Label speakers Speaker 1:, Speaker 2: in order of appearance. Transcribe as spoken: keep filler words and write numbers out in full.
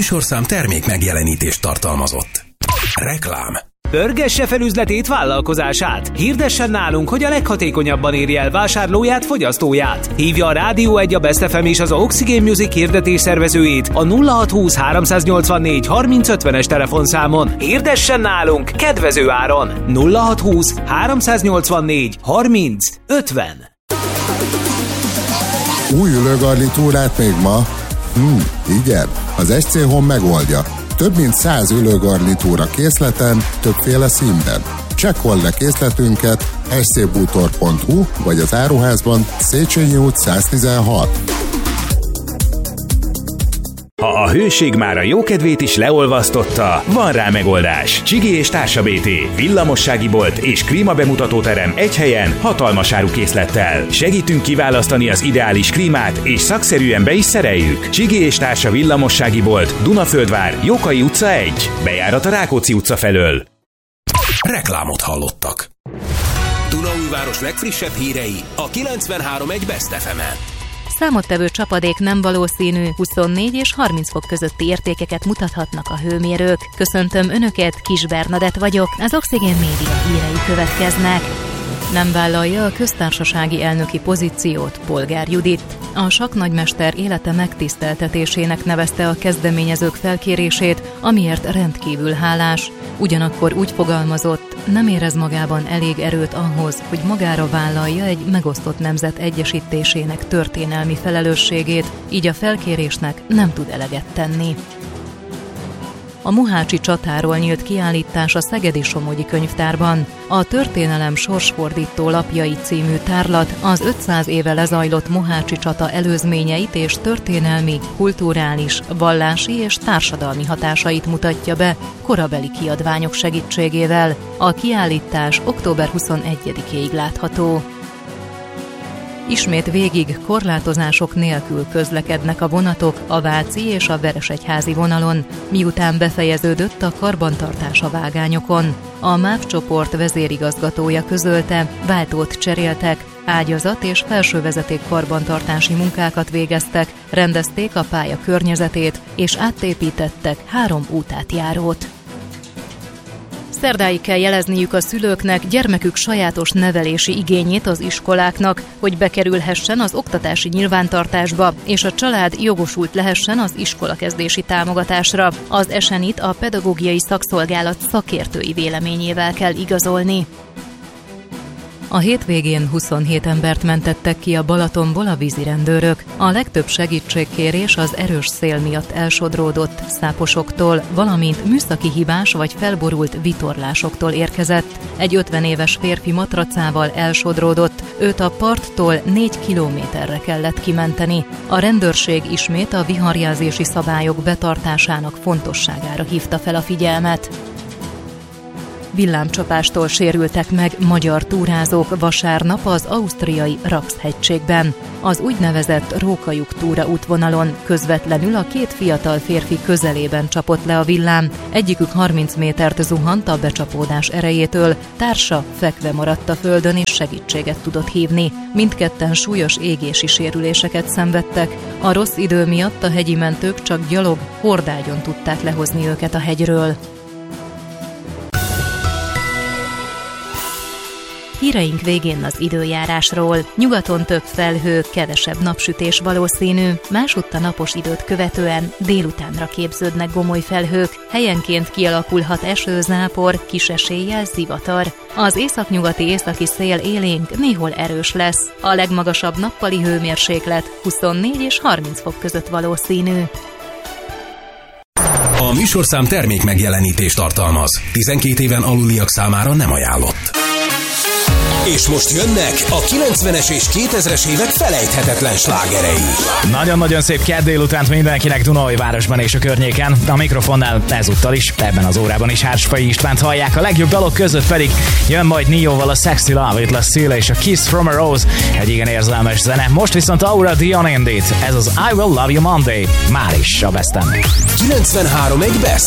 Speaker 1: műsorszám termék megjelenítést tartalmazott. Reklám.
Speaker 2: Pörgesse fel üzletét, vállalkozását. Hirdessen nálunk, hogy a leghatékonyabban érje el vásárlóját, fogyasztóját. Hívja a Rádió egy, a Best ef em és az Oxygen Music hirdetés szervezőjét a nulla hat húsz háromszáznyolcvannégy harminc ötvenes telefonszámon. Hirdessen nálunk kedvező áron. nulla hat húsz háromszáznyolcvannégy harminc ötven.
Speaker 3: Új ülőgarnitúrát még ma? Hm, igen, az es cé Home megoldja. Több mint száz ülőgarnitúra készleten, többféle színben. Csekkold le készletünket es cé bútor pont hu vagy az áruházban, Széchenyi út száztizenhat.
Speaker 4: Ha a hőség már a jókedvét is leolvasztotta, van rá megoldás. Csigi és Társa bé té, villamossági bolt és klímabemutatóterem egy helyen, hatalmas árukészlettel. Segítünk kiválasztani az ideális klímát, és szakszerűen be is szereljük. Csigi és Társa villamossági bolt, Dunaföldvár, Jókai utca egy, bejárat a Rákóczi utca felől.
Speaker 1: Reklámot hallottak. Dunaújváros legfrissebb hírei a kilencvenhárom egy Best ef emen.
Speaker 5: Számottevő csapadék nem valószínű, huszonnégy és harminc fok közötti értékeket mutathatnak a hőmérők. Köszöntöm Önöket, Kis Bernadett vagyok, az Oxygen Média hírei következnek. Nem vállalja a köztársasági elnöki pozíciót Polgár Judit. A sakknagymester élete megtiszteltetésének nevezte a kezdeményezők felkérését, amiért rendkívül hálás. Ugyanakkor úgy fogalmazott, nem érez magában elég erőt ahhoz, hogy magára vállalja egy megosztott nemzet egyesítésének történelmi felelősségét, így a felkérésnek nem tud eleget tenni. A mohácsi csatáról nyílt kiállítás a Szegedi Somogyi Könyvtárban. A Történelem sorsfordító lapjai című tárlat az ötszáz éve lezajlott mohácsi csata előzményeit és történelmi, kulturális, vallási és társadalmi hatásait mutatja be korabeli kiadványok segítségével. A kiállítás október huszonegyedikéig látható. Ismét végig korlátozások nélkül közlekednek a vonatok a váci és a veresegyházi vonalon, miután befejeződött a karbantartás a vágányokon. A MÁV csoport vezérigazgatója közölte, váltót cseréltek, ágyazat és felsővezeték karbantartási munkákat végeztek, rendezték a pálya környezetét és átépítettek három útátjárót. Szerdáig kell jelezniük a szülőknek gyermekük sajátos nevelési igényét az iskoláknak, hogy bekerülhessen az oktatási nyilvántartásba, és a család jogosult lehessen az iskolakezdési támogatásra. Az esenit a pedagógiai szakszolgálat szakértői véleményével kell igazolni. A hétvégén huszonhét embert mentettek ki a Balatonból a vízirendőrök. A legtöbb segítségkérés az erős szél miatt elsodródott száposoktól, valamint műszaki hibás vagy felborult vitorlásoktól érkezett. Egy ötven éves férfi matracával elsodródott, őt a parttól négy kilométerre kellett kimenteni. A rendőrség ismét a viharjelzési szabályok betartásának fontosságára hívta fel a figyelmet. Villámcsapástól sérültek meg magyar túrázók vasárnap az ausztriai Rax-hegységben. Az úgynevezett Rókajuk túra útvonalon közvetlenül a két fiatal férfi közelében csapott le a villám. Egyikük harminc métert zuhant a becsapódás erejétől, társa fekve maradt a földön és segítséget tudott hívni. Mindketten súlyos égési sérüléseket szenvedtek. A rossz idő miatt a hegyi mentők csak gyalog, hordágyon tudták lehozni őket a hegyről. Híreink végén az időjárásról. Nyugaton több felhő, kevesebb napsütés valószínű, másutt a napos időt követően délutánra képződnek gomoly felhők, helyenként kialakulhat esőzápor, kis eséllyel zivatar. Az északnyugati északi szél élénk, néhol erős lesz. A legmagasabb nappali hőmérséklet huszonnégy és harminc fok között valószínű.
Speaker 1: A műsorszám termék megjelenítést tartalmaz. tizenkét éven aluliak számára nem ajánlott. És most jönnek a kilencvenes és kétezres évek felejthetetlen slágerei.
Speaker 6: Nagyon-nagyon szép kedd délutánt mindenkinek Dunaújvárosban és a környéken. A mikrofonnál ezúttal is, ebben az órában is Hársfai Istvánt hallják. A legjobb dalok között pedig jön majd Nióval a Sexy Love, itt lesz Széle és a Kiss from a Rose. Egy igen érzelmes zene. Most viszont Aura Dion Indit. Ez az I Will Love You Monday. Már is a Besten.
Speaker 1: kilencvenhárom egy Best.